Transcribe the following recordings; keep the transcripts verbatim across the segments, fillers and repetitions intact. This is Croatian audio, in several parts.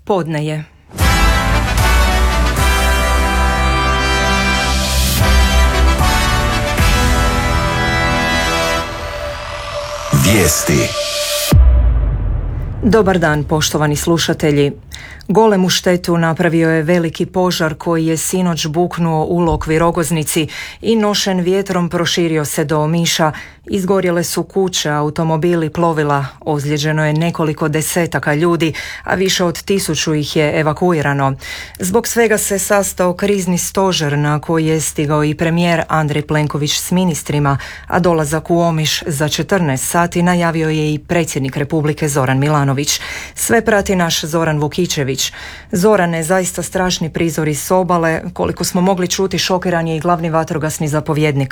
Podne je. Vijesti. Dobar dan, poštovani slušatelji. Golemu štetu napravio je veliki požar koji je sinoć buknuo u Lokvi Rogoznici i nošen vjetrom proširio se do Omiša. Izgorjele su kuće, automobili, plovila, ozlijeđeno je nekoliko desetaka ljudi, a više od tisuću ih je evakuirano. Zbog svega se sastao krizni stožer na koji je stigao i premijer Andrej Plenković s ministrima, a dolazak u Omiš za četrnaest sati najavio je i predsjednik Republike Zoran Milanović. Sve prati naš Zoran Vukičević. Zorane, zaista strašni prizori s obale, koliko smo mogli čuti šokiran je i glavni vatrogasni zapovjednik.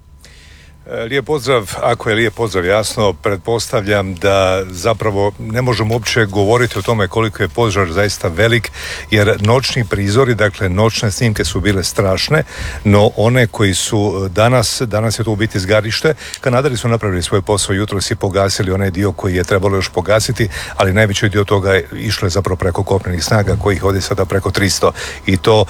Lijep pozdrav, ako je lijep pozdrav jasno, pretpostavljam da zapravo ne možemo uopće govoriti o tome koliko je požar zaista velik, jer noćni prizori, dakle noćne snimke su bile strašne, no one koji su danas, danas je to u biti zgarište, kanadari su napravili svoj posao, jutros i pogasili onaj dio koji je trebalo još pogasiti, ali najveći dio toga je išlo je zapravo preko kopnenih snaga, kojih ovdje sada preko tristo, i to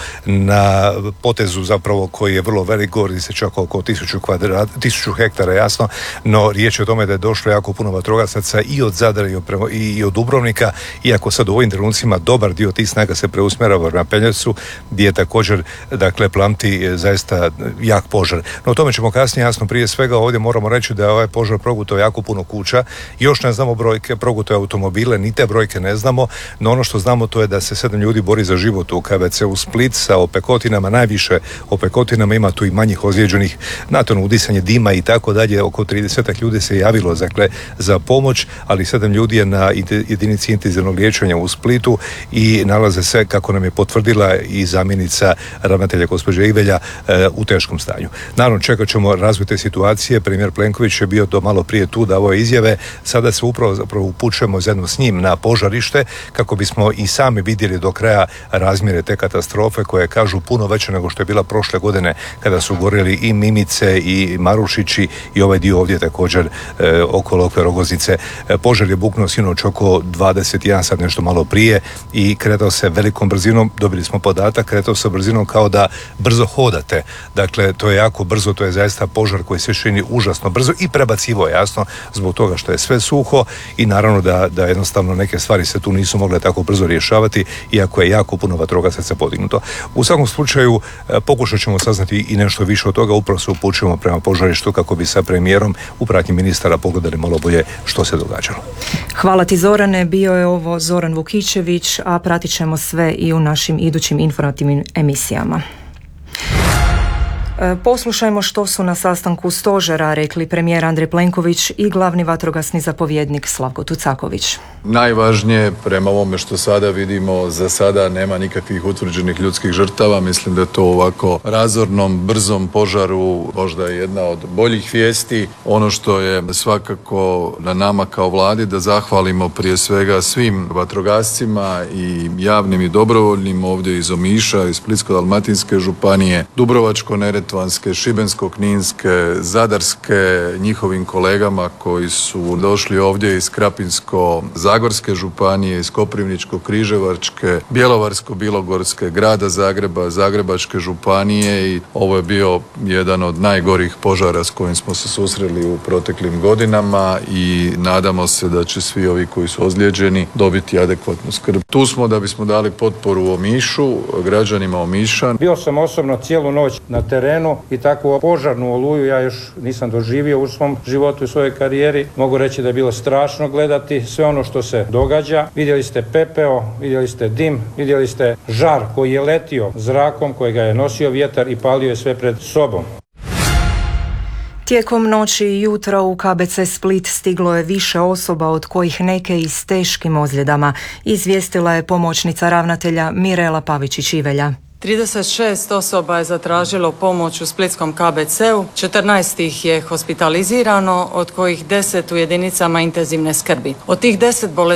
na potezu zapravo koji je vrlo velik, govori se čak oko tisuću kvadrata, tisuću hektara, jasno, no riječ je o tome da je došlo jako puno vatrogasaca i od Zadra i od, prema, i od Dubrovnika, iako sad u ovim trenucima dobar dio tih snaga se preusmjerava na Pelješcu, gdje je također, dakle, plamti zaista jak požar. No o tome ćemo kasnije, jasno. Prije svega ovdje moramo reći da je ovaj požar progutao jako puno kuća, još ne znamo brojke, progutao je automobile, ni te brojke ne znamo, no ono što znamo to je da se sedam ljudi bori za život u K B C u Split sa opekotinama, najviše opekotinama, ima tu i manjih ozlijeđenih, znate ono udisanje dima i tako dalje, oko trideset ljudi se javilo dakle, za pomoć, ali sedam ljudi je na jedinici intenzivnog liječenja u Splitu i nalaze se, kako nam je potvrdila i zamjenica ravnatelja gospođa Ivelja, e, u teškom stanju. Naravno, čekat ćemo razvoj te situacije. Premijer Plenković je bio do malo prije tu, davao izjave. Sada se upravo zapravo upućujemo zajedno s njim na požarište kako bismo i sami vidjeli do kraja razmjere te katastrofe koje kažu puno veće nego što je bila prošle godine kada su gorjeli i Mimice i Marušići i ovaj dio ovdje također e, oko Lokve Rogoznice. E, požar je buknuo sinoć oko dvadeset jedan sat, nešto malo prije, i kretao se velikom brzinom, dobili smo podatak, kretao se brzinom kao da brzo hodate. Dakle, to je jako brzo, to je zaista požar koji se širi užasno brzo i prebacivo, jasno, zbog toga što je sve suho i naravno da, da jednostavno neke stvari se tu nisu mogle tako brzo rješavati, iako je jako puno vatrogasaca podignuto. U svakom slučaju, e, pokušat ćemo saznati i nešto više od toga, upravo se upućujemo prema požarištu kako bi sa premijerom u pratnji ministara pogledali malo bolje što se događalo. Hvala ti, Zorane, bio je ovo Zoran Vukičević, a pratit ćemo sve i u našim idućim informativnim emisijama. Poslušajmo što su na sastanku stožera rekli premijer Andrej Plenković i glavni vatrogasni zapovjednik Slavko Tucaković. Najvažnije, prema ovome što sada vidimo, za sada nema nikakvih utvrđenih ljudskih žrtava. Mislim da je to ovako razornom, brzom požaru možda je jedna od boljih vijesti. Ono što je svakako na nama kao vladi da zahvalimo prije svega svim vatrogascima i javnim i dobrovoljnim ovdje iz Omiša, iz Splitsko-dalmatinske županije, Dubrovačko-neretvanske, Šibensko-kninske, Zadarske, njihovim kolegama koji su došli ovdje iz Krapinsko-zagorske županije, iz Koprivničko-križevačke, Bjelovarsko-bilogorske, grada Zagreba, Zagrebačke županije, i ovo je bio jedan od najgorih požara s kojim smo se susreli u proteklim godinama i nadamo se da će svi ovi koji su ozlijeđeni dobiti adekvatnu skrb. Tu smo da bismo dali potporu Omišu, građanima Omiša. Bio sam osobno cijelu noć na terenu i takvu požarnu oluju ja još nisam doživio u svom životu i u svojoj karijeri. Mogu reći da je bilo strašno gledati sve ono što se događa. Vidjeli ste pepeo, vidjeli ste dim, vidjeli ste žar koji je letio zrakom, kojega je nosio vjetar i palio je sve pred sobom. Tijekom noći i jutra u K B C Split stiglo je više osoba, od kojih neke i s teškim ozljedama, izvijestila je pomoćnica ravnatelja Mirela Pavičić-Ivelja. trideset šest osoba je zatražilo pomoć u splitskom K B C-u, četrnaest ih je hospitalizirano, od kojih deset u jedinicama intenzivne skrbi. Od tih deset bolesnika